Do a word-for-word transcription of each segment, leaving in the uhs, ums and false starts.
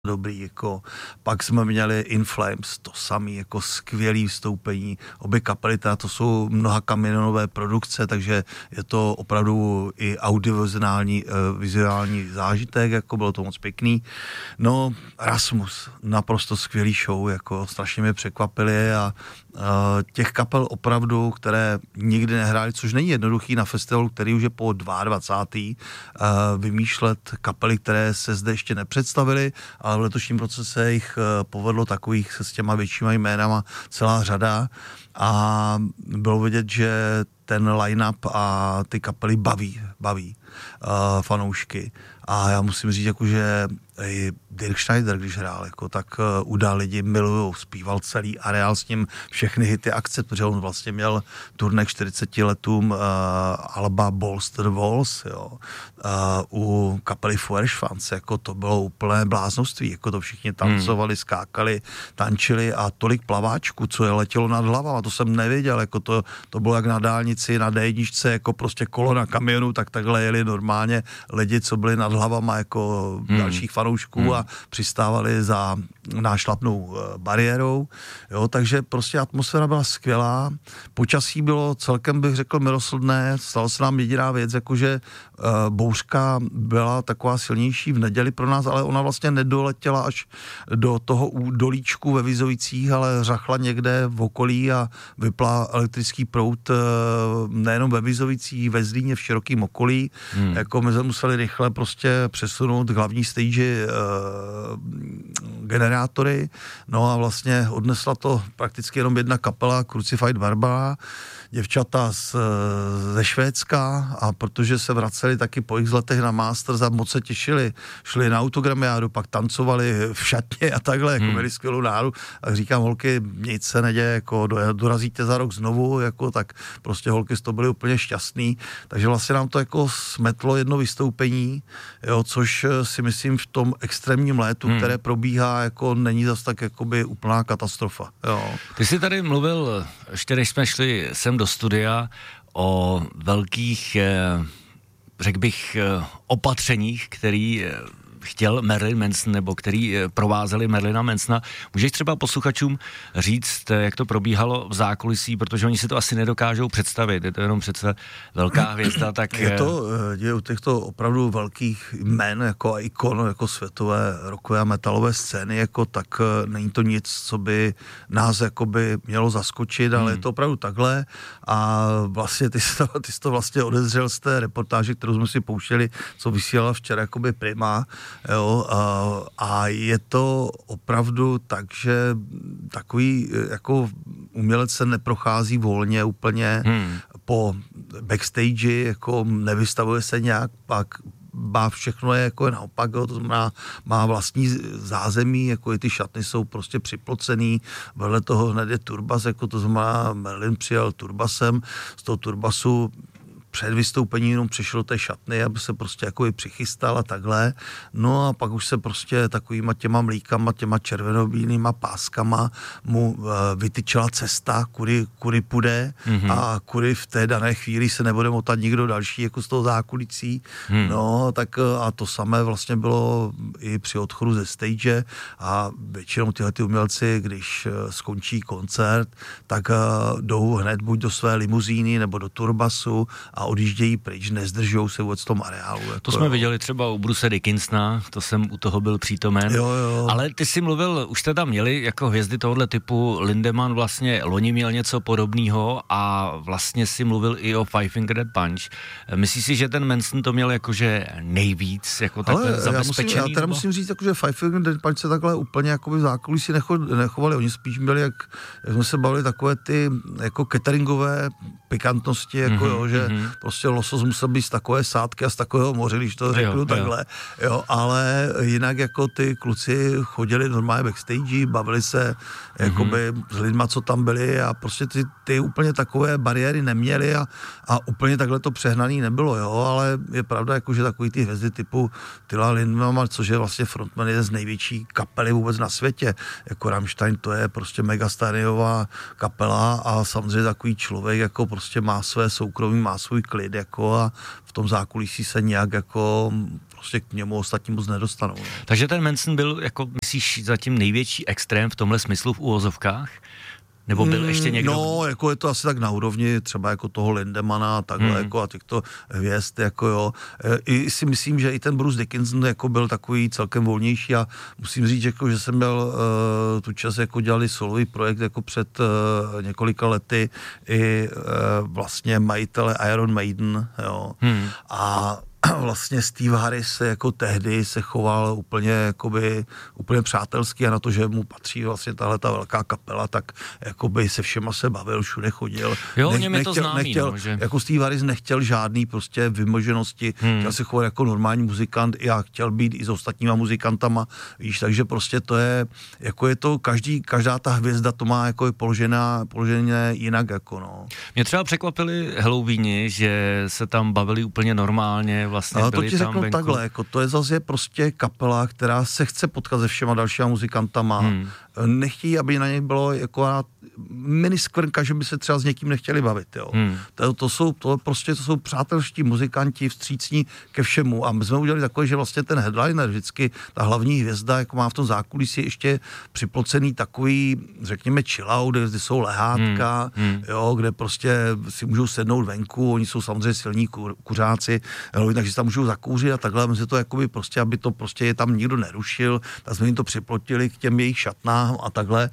dobrý, jako pak jsme měli In Flames, to samý, jako skvělý vystoupení, obě kapely, to jsou mnoha kamionové produkce, takže je to opravdu i audiovizuální vizuální zážitek, jako bylo to moc pěkný. No, Rasmus, naprosto skvělý show, jako strašně mě překvapili a uh, těch kapel opravdu, které nikdy nehráli, což není jednoduchý na festivalu, který už je po dvacátém Uh, vymýšlet kapely, které se zde ještě nepředstavily, ale v letošním roce se jich povedlo takových s těma většíma jménama celá řada a bylo vidět, že ten line-up a ty kapely baví, baví uh, fanoušky. A já musím říct, jako, že i Dirk Schneider, když hrál, jako, tak uh, udá lidi milujou, zpíval celý areál s ním všechny hity akce, protože on vlastně měl turné k čtyřiceti letům uh, Alba Balls to the Walls, jo. Uh, u kapely Feuerschwanz, jako to bylo úplné bláznoství, jako to všichni tancovali, skákali, tančili a tolik plaváčků, co je letělo nad hlavama, to jsem nevěděl, jako to, to bylo jak na dálnici, na dé jedna, jako prostě kolo na kamionu, tak takhle jeli normálně lidi, co byli nad hlavama jako hmm. dalších fanoušků hmm. a přistávali za nášlapnou bariérou, jo, takže prostě atmosféra byla skvělá, počasí bylo celkem, bych řekl, milosrdné, stalo se nám jediná věc, jakože uh, bouřka byla taková silnější v neděli pro nás, ale ona vlastně nedoletěla až do toho dolíčku ve Vizovicích, ale řachla někde v okolí a vypla elektrický proud uh, nejenom ve Vizovicích, ve Zlíně, v širokém okolí, hmm. jako my jsme museli rychle prostě přesunout k hlavní stage uh, generátory, no a vlastně odnesla to prakticky jenom jedna kapela, Crucified Barbara, děvčata z, ze Švédska a protože se vraceli taky po x letech na Masters a moc se těšili, šli na autogramiádu, pak tancovali v šatně a takhle, jako hmm. měli skvělou náru a říkám, holky, nic se neděje, jako do, dorazíte za rok znovu, jako tak prostě holky z toho byly úplně šťastný, takže vlastně nám to jako smetlo jedno vystoupení, jo, což si myslím v tom extrémním létu, hmm. které probíhá, jako není zas tak jakoby úplná katastrofa, jo. Ty jsi tady mluvil, ještě než jsme šli sem do studia, o velkých, řekl bych, opatřeních, který chtěl Marilyn Manson, nebo který provázeli Marilyna Mansona. Můžeš třeba posluchačům říct, jak to probíhalo v zákulisí, protože oni si to asi nedokážou představit, je to jenom přece velká hvězda, tak... Je to, je u těchto opravdu velkých jmen, jako ikon, jako světové rockové a metalové scény, jako tak není to nic, co by nás jakoby mělo zaskočit, ale hmm. je to opravdu takhle a vlastně ty jsi to, ty jsi to vlastně odezřel z té reportáže, kterou jsme si pouštěli, co vysílala včera jakoby Prima. Jo, a, a je to opravdu tak, že takový jako umělec se neprochází volně úplně hmm. po backstage, jako nevystavuje se nějak, pak má všechno je jako naopak, jo, to znamená, má vlastní zázemí, jako i ty šatny jsou prostě připlocený, vedle toho hned je turbas, jako to znamená, Marilyn přijel turbasem, z toho turbasu před vystoupením jenom přišel do té šatny, aby se prostě jako i přichystal a takhle. No a pak už se prostě takovýma těma mlíkama, těma červenobílýma páskama mu uh, vytyčila cesta, kudy, kudy půjde mm-hmm. a kudy v té dané chvíli se nebude motat nikdo další jako z toho zákulicí. Mm. No tak a to samé vlastně bylo i při odchodu ze stage a většinou tyhle ty umělci, když uh, skončí koncert, tak uh, jdou hned buď do své limuzíny nebo do turbasu a odjíždějí pryč, nezdržujou se vůbec v tom areálu. Jako to jsme jo. viděli třeba u Bruce Dickinsona, to jsem u toho byl přítomen. Jo, jo. Ale ty jsi mluvil, už jste tam měli jako hvězdy tohohle typu, Lindemann vlastně loni měl něco podobného a vlastně si mluvil i o Five Finger Death Punch. Myslíš si, že ten Manson to měl jakože nejvíc, jako takhle zabezpečený? Já, musím, já teda musím říct, jako, že Five Finger Death Punch se takhle úplně jako v zákulisí necho, nechovali, oni spíš měli, jak, jak jsme se bavili, takové ty jako cateringové pikantnosti, jako mm-hmm, jo, že mm-hmm. prostě losos musel být z takové sádky a z takového moře, když to řeknu jo, takhle, jo. jo, ale jinak jako ty kluci chodili normálně backstage, bavili se mm-hmm. jakoby s lidma, co tam byli a prostě ty, ty úplně takové bariéry neměli a, a úplně takhle to přehnaný nebylo, jo, ale je pravda, jako, že takový ty hvězdy typu Tyla Lindemann, což je vlastně frontman jeden z největší kapely vůbec na světě, jako Rammstein, to je prostě megastadiová kapela a samozřejmě takový člověk, jako prostě má své soukromí, má svůj klid, jako a v tom zákulisí se nějak jako prostě k němu ostatní moc nedostanou. No. Takže ten Manson byl, jako myslíš, zatím největší extrém v tomhle smyslu v uvozovkách? Nebo byl ještě někdo? No, jako je to asi tak na úrovni třeba jako toho Lindemana a takhle, hmm. jako a těchto hvězd, jako jo. I si myslím, že i ten Bruce Dickinson jako byl takový celkem volnější a musím říct, jako, že jsem měl uh, tu čas, jako dělali solový projekt jako před uh, několika lety i uh, vlastně majitele Iron Maiden, jo. Hmm. A vlastně Steve Harris jako tehdy se choval úplně jakoby, úplně přátelsky a na to, že mu patří vlastně tahle ta velká kapela, tak jakoby se všema se bavil, všude chodil. Jo, Nech, mě to známý, nechtěl, no, že... Jako Steve Harris nechtěl žádný prostě vymoženosti, hmm. chtěl se chovat jako normální muzikant a chtěl být i s ostatníma muzikantama, víš, takže prostě to je, jako je to, každý, každá ta hvězda to má jako je položená, položené jinak, jako no. Mě třeba překvapili Halloweeni, že se tam bavili úplně normálně, vlastně ale to ti řeknu venku. Takhle, jako to je zase prostě kapela, která se chce potkat se všema dalšíma muzikantama. Hmm. Nechtějí, aby na něj bylo jako mini skvrnka, že by se třeba s někým nechtěli bavit, jo. Hmm. To, to jsou, to prostě, to jsou přátelští muzikanti, vstřícní ke všemu a my jsme udělali takové, že vlastně ten headliner, vždycky ta hlavní hvězda, jako má v tom zákulisí ještě připlocený takový, řekněme, chillout, kde jsou lehátka, hmm. Hmm. jo, kde prostě si můžou sednout venku, oni jsou samozřejmě silní kur, kuřáci, jo, takže si tam můžou zakouřit a takhle, my se to jakoby prostě, aby to prostě je tam nikdo nerušil, tak jsme jim to připlotili k těm jejich šatnám a takhle.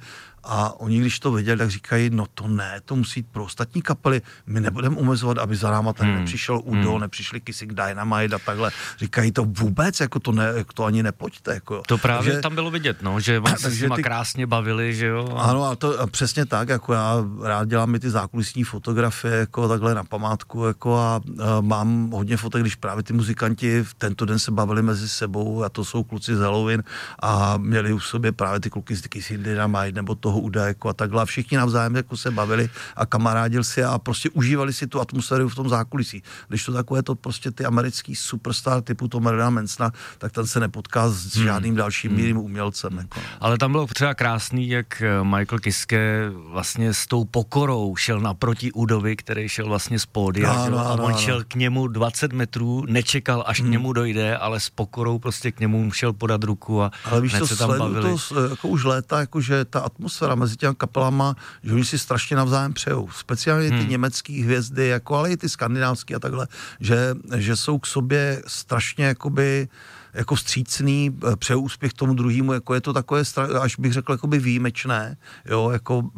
A oni, když to viděli, tak říkají, no to ne, to musí jít pro ostatní kapely, my nebudeme omezovat, aby za náma tady hmm. nepřišel Udo, hmm. nepřišli Kissing Dynamite a takhle. Říkají to vůbec, jako to, ne, jako to ani nepojďte. Jako. To právě takže, tam bylo vidět, no, že vám se s nima ty, krásně bavili, že jo? Ano, a to a přesně tak, jako já rád dělám i ty zákulisní fotografie, jako takhle na památku, jako a, a mám hodně fotek, když právě ty muzikanti v tento den se bavili mezi sebou a to jsou kluci z Halloween a měli u sobě právě ty kluky z Kissing Dynamite nebo toho Uda, jako a takhle. Všichni navzájem jako se bavili a kamarádili si a prostě užívali si tu atmosféru v tom zákulisí. Když to takové to prostě ty americký superstar typu Tom Marilyn Mansona, tak ten se nepotká s žádným dalším mírným hmm. umělcem. Jako. Ale tam bylo třeba krásný, jak Michael Kiske vlastně s tou pokorou šel naproti Udovi, který šel vlastně z pódia, no, no, a on no, šel no. k němu dvacet metrů, nečekal, až hmm. k němu dojde, ale s pokorou prostě k němu šel podat ruku a ale víš, se tam bavili. To jako už léta, jako že ta atmosféra mezi těmi kapelama, že oni si strašně navzájem přejou. Speciálně ty hmm. německý hvězdy, jako, ale i ty skandinávský a takhle, že, že jsou k sobě strašně jakoby jako vstřícný, přeju úspěch tomu druhému, jako je to takové, až bych řekl, jakoby výjimečné, jo, jako uh,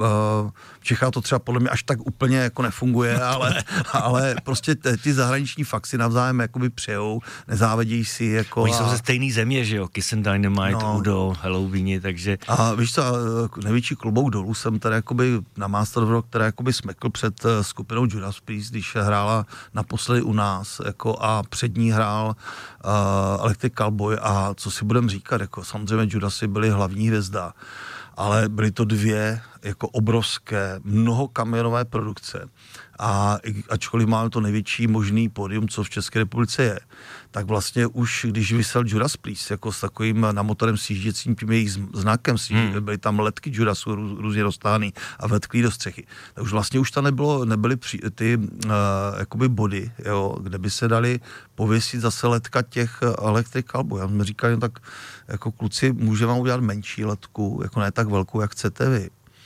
v Čechách to třeba podle mě až tak úplně jako nefunguje, ale, ale prostě t- ty zahraniční faxy navzájem jakoby přejou, nezávidějí si, jako. Oni a... jsou ze stejný země, že jo, Kissing Dynamite, no. Udo, Halloweeni, takže... A víš co, největší klobouk dolů jsem tady jakoby na Master of Rock, která jakoby smekl před skupinou Judas Priest, když hrála naposledy u nás, jako a před ní hrál uh, Electric Callboy a co si budem říkat, jako samozřejmě Judasy byly hlavní hvězda, ale byly to dvě jako obrovské, mnohokamionové produkce a ačkoliv máme to největší možný pódium, co v České republice je, tak vlastně už, když vysel Judas Priest, jako s takovým namotorem sjížděcím tím jejich znakem, hmm. byly tam letky Judasů rů, různě roztány a vetklí do střechy, tak už vlastně už tam nebylo, nebyly při, ty uh, jakoby body, jo, kde by se dali pověsit zase letka těch Electric Callboy. Já jsme říkali, no tak jako kluci, můžeme vám udělat menší letku, jako ne tak velkou, jak chcete vy.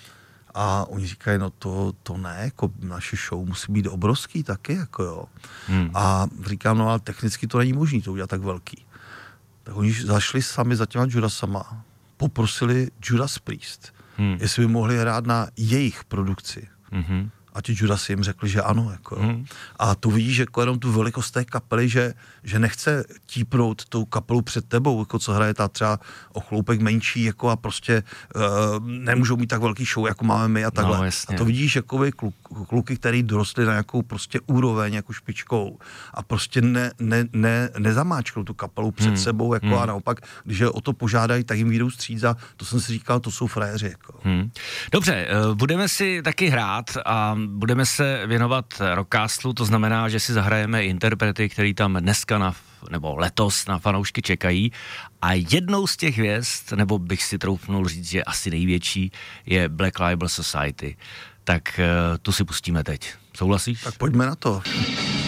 A oni říkají, no to, to ne, jako naše show musí být obrovský taky, jako jo. Hmm. A říkám, no ale technicky to není možné to udělat tak velký. Tak oni zašli sami za těma Judasama, poprosili Judas Priest, hmm. jestli by mohli hrát na jejich produkci. Hmm. A ti Judasy jim řekli, že ano. Jako, hmm. A tu vidíš, jako jenom tu velikost té kapely, že, že nechce típnout tou kapelu před tebou, jako co hraje ta třeba o chloupek menší, jako a prostě uh, nemůžou mít tak velký show, jako máme my a takhle. No, a to vidíš, jakoby kluk, kluky, který dorostli na nějakou prostě úroveň, jako špičkou a prostě ne, ne, ne, nezamáčknou tu kapelu před hmm. sebou, jako hmm. a naopak, když je o to požádají, tak jim vyjdou stříc a to jsem si říkal, to jsou frajeři. Jako. Hmm. Dobře, budeme si taky hrát a budeme se věnovat Rockcastlu, to znamená, že si zahrajeme interprety, který tam dneska na, nebo letos na fanoušky čekají a jednou z těch hvězd, nebo bych si troufnul říct, že asi největší, je Black Label Society. Tak uh, tu si pustíme teď. Souhlasíš? Tak pojďme na to.